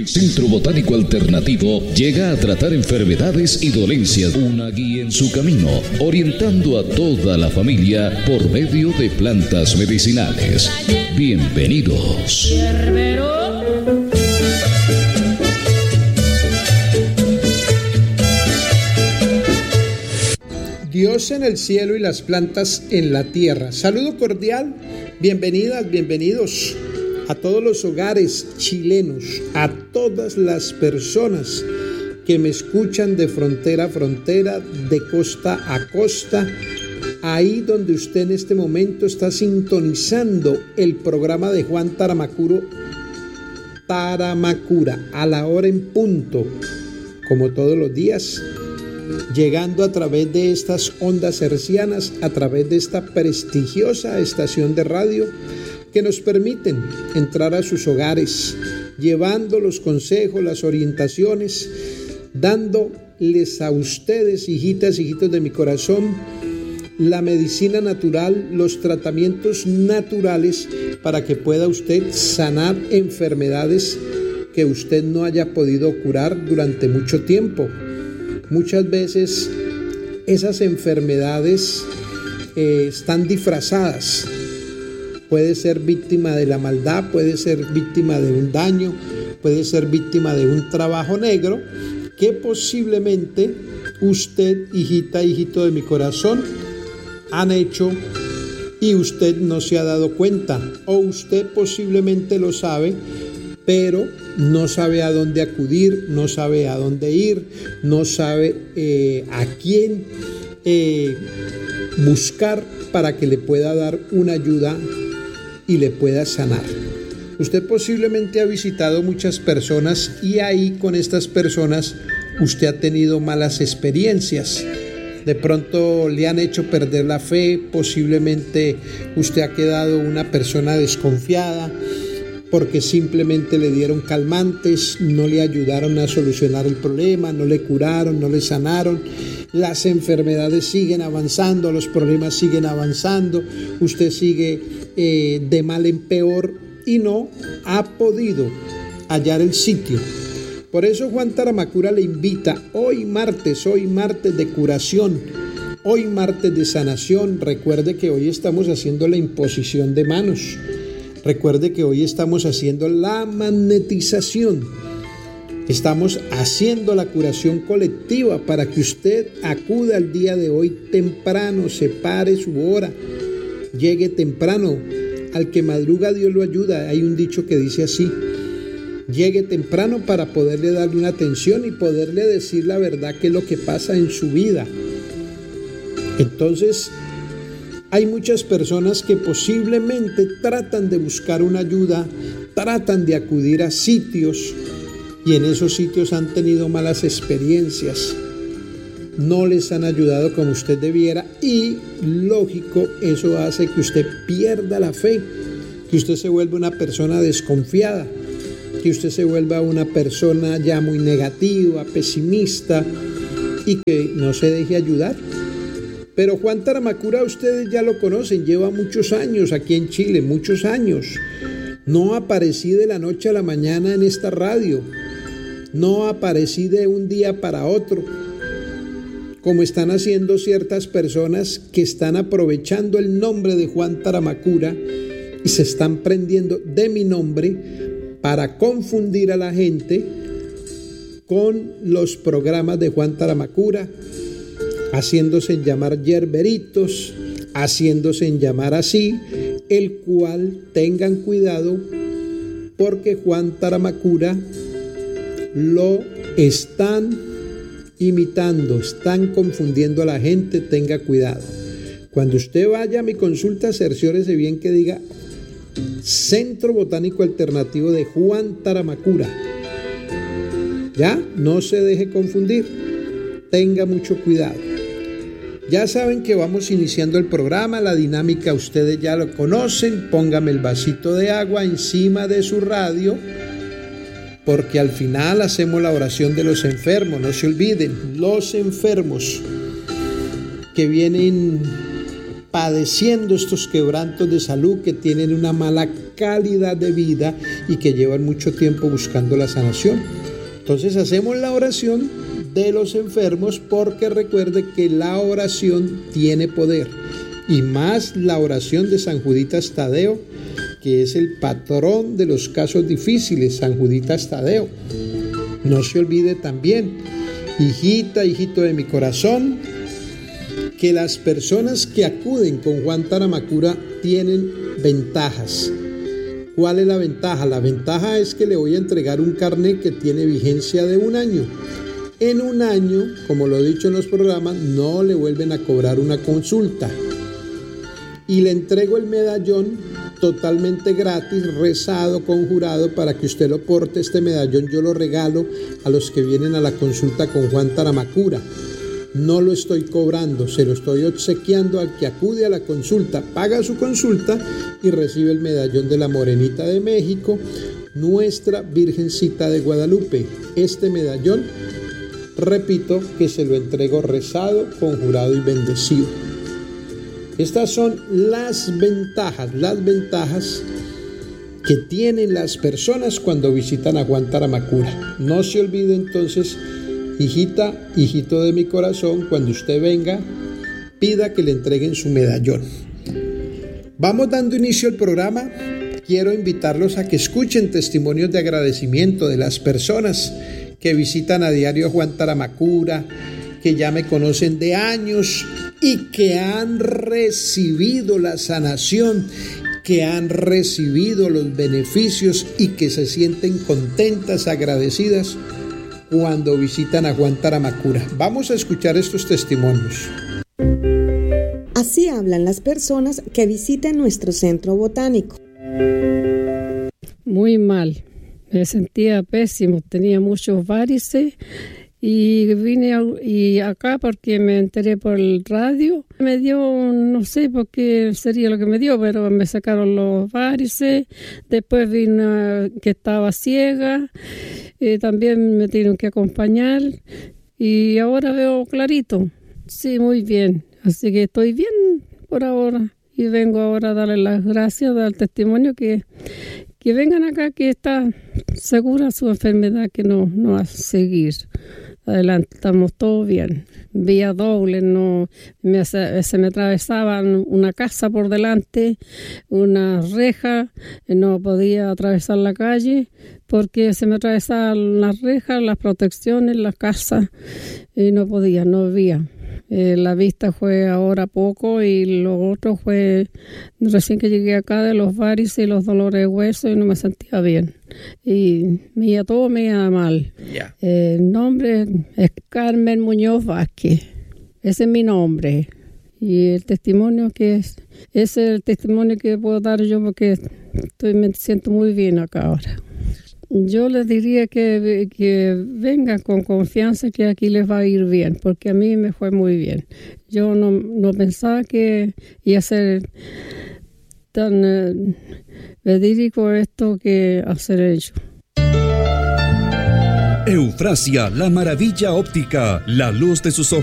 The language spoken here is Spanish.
Centro Botánico Alternativo llega a tratar enfermedades y dolencias, una guía en su camino, orientando a toda la familia por medio de plantas medicinales. Bienvenidos. Dios en el cielo y las plantas en la tierra. Saludo cordial, bienvenidas, bienvenidos a todos los hogares chilenos, a todas las personas que me escuchan de frontera a frontera, de costa a costa, ahí donde usted en este momento está sintonizando el programa de Juan Taramacuro, Taramacura, a la hora en punto, como todos los días, llegando a través de estas ondas hercianas, a través de esta prestigiosa estación de radio que nos permiten entrar a sus hogares, llevando los consejos, las orientaciones, dándoles a ustedes, hijitas, hijitos de mi corazón, la medicina natural, los tratamientos naturales para que pueda usted sanar enfermedades que usted no haya podido curar durante mucho tiempo. Muchas veces esas enfermedades están disfrazadas. Puede ser víctima de la maldad, puede ser víctima de un daño, puede ser víctima de un trabajo negro que posiblemente usted, hijita, hijito de mi corazón, han hecho y usted no se ha dado cuenta, o usted posiblemente lo sabe, pero no sabe a dónde acudir, no sabe a dónde ir, no sabe a quién buscar para que le pueda dar una ayuda y le pueda sanar. Usted posiblemente ha visitado muchas personas y ahí con estas personas usted ha tenido malas experiencias. De pronto le han hecho perder la fe, posiblemente usted ha quedado una persona desconfiada porque simplemente le dieron calmantes, no le ayudaron a solucionar el problema, no le curaron, no le sanaron. Las enfermedades siguen avanzando, los problemas siguen avanzando, usted sigue de mal en peor y no ha podido hallar el sitio. Por eso Juan Taramacura le invita hoy martes de curación, hoy martes de sanación. Recuerde que hoy estamos haciendo la imposición de manos. Recuerde que hoy estamos haciendo la magnetización. Estamos haciendo la curación colectiva para que usted acuda el día de hoy temprano, separe su hora, llegue temprano. Al que madruga Dios lo ayuda. Hay un dicho que dice así: llegue temprano para poderle darle una atención y poderle decir la verdad que es lo que pasa en su vida. Entonces, hay muchas personas que posiblemente tratan de buscar una ayuda, tratan de acudir a sitios y en esos sitios han tenido malas experiencias. No les han ayudado como usted debiera y, lógico, eso hace que usted pierda la fe, que usted se vuelva una persona desconfiada, que usted se vuelva una persona ya muy negativa, pesimista y que no se deje ayudar. Pero Juan Taramacura ustedes ya lo conocen, lleva muchos años aquí en Chile, muchos años. No aparecí de la noche a la mañana en esta radio, no aparecí de un día para otro, como están haciendo ciertas personas que están aprovechando el nombre de Juan Taramacura y se están prendiendo de mi nombre para confundir a la gente con los programas de Juan Taramacura, haciéndose llamar yerberitos, haciéndose llamar así, el cual tengan cuidado porque Juan Taramacura lo están imitando, están confundiendo a la gente, tenga cuidado. Cuando usted vaya a mi consulta, cerciórese bien que diga Centro Botánico Alternativo de Juan Taramacura. Ya, no se deje confundir, tenga mucho cuidado. Ya saben que vamos iniciando el programa, la dinámica ustedes ya lo conocen. Póngame el vasito de agua encima de su radio, porque al final hacemos la oración de los enfermos. No se olviden, los enfermos que vienen padeciendo estos quebrantos de salud, que tienen una mala calidad de vida y que llevan mucho tiempo buscando la sanación. Entonces hacemos la oración de los enfermos, porque recuerde que la oración tiene poder, y más la oración de San Juditas Tadeo, que es el patrón de los casos difíciles, San Juditas Tadeo. No se olvide también, hijita, hijito de mi corazón, que las personas que acuden con Juan Taramacura tienen ventajas. ¿Cuál es la ventaja? La ventaja es que le voy a entregar un carnet que tiene vigencia de 1 año. En 1 año, como lo he dicho en los programas, no le vuelven a cobrar una consulta. Y le entrego el medallón totalmente gratis, rezado, conjurado, para que usted lo porte. Este medallón yo lo regalo a los que vienen a la consulta con Juan Taramacura. No lo estoy cobrando, se lo estoy obsequiando al que acude a la consulta, paga su consulta y recibe el medallón de la Morenita de México, nuestra Virgencita de Guadalupe. Este medallón, repito, que se lo entrego rezado, conjurado y bendecido. Estas son las ventajas que tienen las personas cuando visitan a Juan Taramacura. No se olvide entonces, hijita, hijito de mi corazón, cuando usted venga, pida que le entreguen su medallón. Vamos dando inicio al programa. Quiero invitarlos a que escuchen testimonios de agradecimiento de las personas que visitan a diario a Juan Taramacura, que ya me conocen de años y que han recibido la sanación, que han recibido los beneficios y que se sienten contentas, agradecidas cuando visitan a Juan Taramacura. Vamos a escuchar estos testimonios. Así hablan las personas que visitan nuestro centro botánico. Muy mal, me sentía pésimo, tenía muchos varices y vine acá porque me enteré por el radio. Me dio, no sé por qué sería lo que me dio, pero me sacaron los varices. Después vino que estaba ciega, también me tuvieron que acompañar y ahora veo clarito. Sí, muy bien, así que estoy bien por ahora y vengo ahora a darle las gracias, dar el testimonio que vengan acá, que está segura su enfermedad, que no va a seguir. Adelante, estamos todos bien. Vía doble, se me atravesaba una casa por delante, una reja, no podía atravesar la calle porque se me atravesaban las rejas, las protecciones, la casa, y no había. La vista fue ahora poco y lo otro fue recién que llegué acá de los varices y los dolores de hueso y no me sentía bien. Y todo me iba mal. Yeah. El nombre es Carmen Muñoz Vázquez. Ese es mi nombre. Y el testimonio ese es el testimonio que puedo dar yo porque me siento muy bien acá ahora. Yo les diría que vengan con confianza, que aquí les va a ir bien, porque a mí me fue muy bien. Yo no pensaba que iba a ser tan verídico esto que hacer ello. Eufrasia, la maravilla óptica, la luz de sus ojos.